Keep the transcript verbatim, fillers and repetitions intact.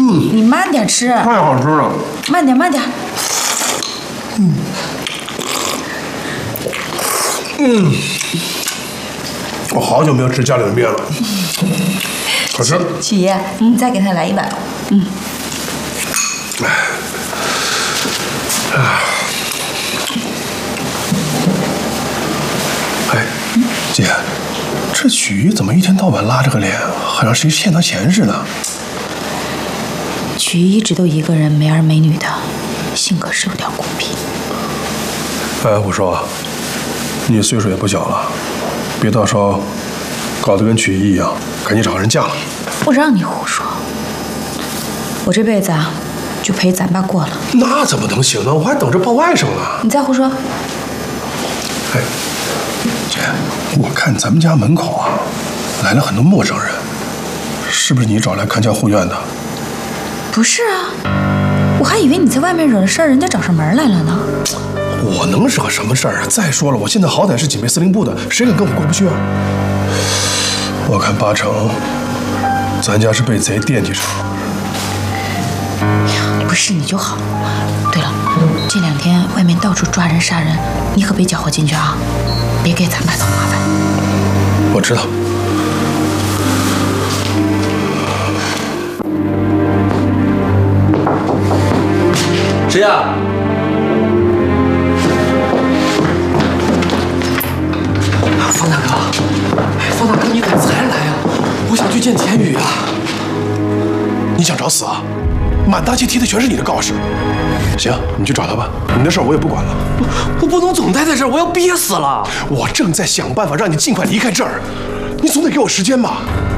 嗯，你慢点吃。 太好吃了。 慢点，慢点。 嗯。嗯。我好久没有吃家里的面了，好吃。 曲爷，你再给他来一碗。嗯。 哎，姐，这曲姨怎么一天到晚拉着个脸，好像谁欠她钱似的？ 曲姨一直都一个人没儿没女的，性格是有点孤僻。 哎，我说，你岁数也不小了，别到时候搞得跟曲姨一样，赶紧找个人嫁了。 我让你胡说，我这辈子啊，就陪咱爸过了。 那怎么能行呢？我还等着抱外甥呢。 你再胡说。 哎，姐，我看咱们家门口啊，来了很多陌生人，是不是你找来看家护院的？ 不是啊，我还以为你在外面惹了事儿，人家找上门来了呢。 我能惹什么事儿啊？再说了，我现在好歹是警备司令部的，谁敢跟我过不去啊？我看八成，咱家是被贼惦记着。 不是你就好。对了，这两天外面到处抓人杀人，你可别搅和进去啊，别给咱爸找麻烦。 我知道。 谁呀？方大哥，方大哥，你怎么才来呀？我想去见田雨啊。 你想找死啊？满大街贴的全是你的告示。行，你去找他吧，你的事儿我也不管了。 我我不能总待在这儿，我要憋死了。 我正在想办法让你尽快离开这儿，你总得给我时间吧。